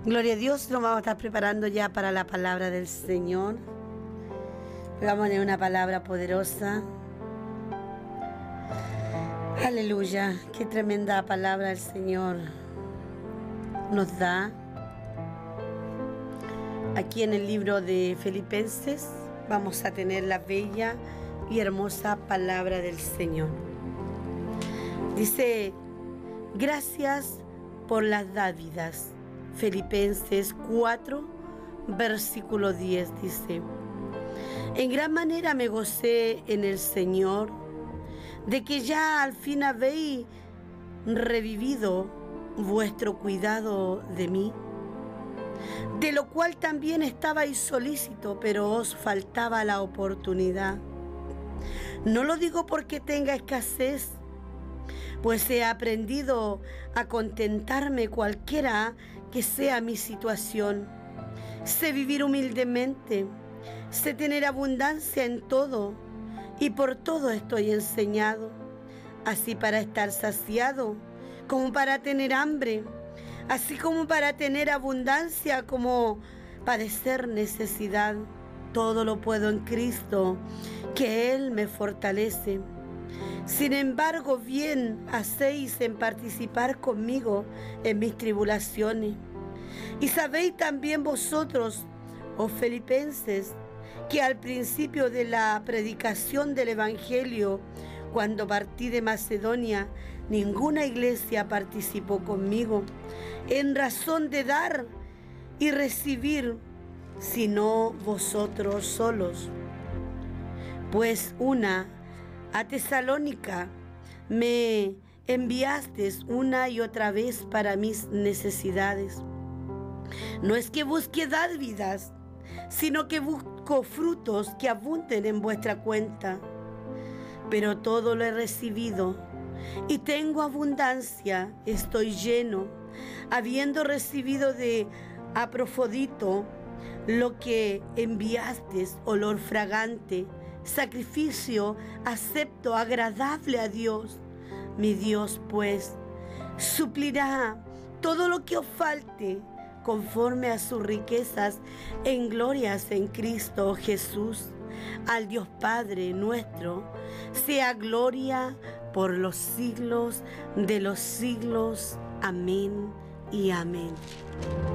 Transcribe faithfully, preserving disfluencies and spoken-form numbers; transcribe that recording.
Gloria a Dios, nos vamos a estar preparando ya para la palabra del Señor. Vamos a tener una palabra poderosa. Aleluya, qué tremenda palabra el Señor nos da. Aquí en el libro de Filipenses vamos a tener la bella y hermosa palabra del Señor. Dice, gracias por las dávidas. Filipenses cuatro, versículo diez dice, en gran manera me gocé en el Señor, de que ya al fin habéis revivido vuestro cuidado de mí, de lo cual también estabais solícito, pero os faltaba la oportunidad. No lo digo porque tenga escasez, pues he aprendido a contentarme cualquiera que sea mi situación. Sé vivir humildemente, sé tener abundancia en todo, y por todo estoy enseñado, así para estar saciado, como para tener hambre, así como para tener abundancia, como padecer necesidad. Todo lo puedo en Cristo, que Él me fortalece. Sin embargo, bien hacéis en participar conmigo en mis tribulaciones. Y sabéis también vosotros, oh filipenses, que al principio de la predicación del Evangelio, cuando partí de Macedonia, ninguna iglesia participó conmigo en razón de dar y recibir, sino vosotros solos. Pues una a Tesalónica me enviasteis una y otra vez para mis necesidades. No es que busque dávidas, sino que busco frutos que abunden en vuestra cuenta. Pero todo lo he recibido y tengo abundancia, estoy lleno, habiendo recibido de Epafrodito lo que enviasteis, olor fragante, sacrificio acepto, agradable a Dios. Mi Dios, pues, suplirá todo lo que os falte, conforme a sus riquezas en glorias en Cristo Jesús. Al Dios Padre nuestro sea gloria por los siglos de los siglos. Amén y amén.